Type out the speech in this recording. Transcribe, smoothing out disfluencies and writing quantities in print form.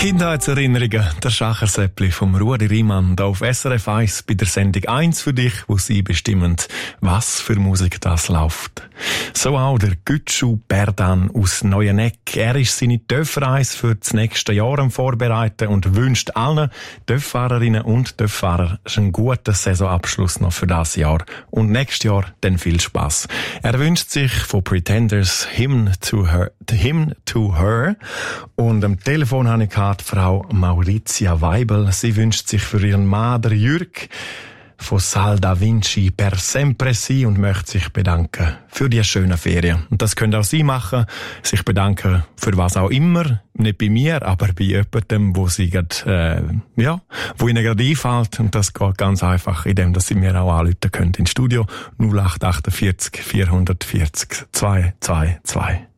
Kindheitserinnerungen, der Schachersäppli vom Rudi Riemann, da auf SRF 1 bei der Sendung 1 für dich, wo sie bestimmen, was für Musik das läuft. So auch der Gütschu Berdan aus Neueneck. Er ist seine Töffreise für das nächste Jahr am Vorbereiten und wünscht allen Töfffahrerinnen und Töfffahrer einen guten Saisonabschluss noch für das Jahr und nächstes Jahr dann viel Spass. Er wünscht sich von Pretenders Hymn to Her und am Telefon habe ich Frau Mauritia Weibel. Sie wünscht sich für ihren Mann, der Jürg, von Sal da Vinci per sempre si und möchte sich bedanken für die schönen Ferien. Und das könnt auch Sie machen, sich bedanken für was auch immer, nicht bei mir, aber bei jemandem, wo Sie wo Ihnen gerade einfällt. Und das geht ganz einfach, indem dass Sie mir auch anrufen können ins Studio 0848 440 222.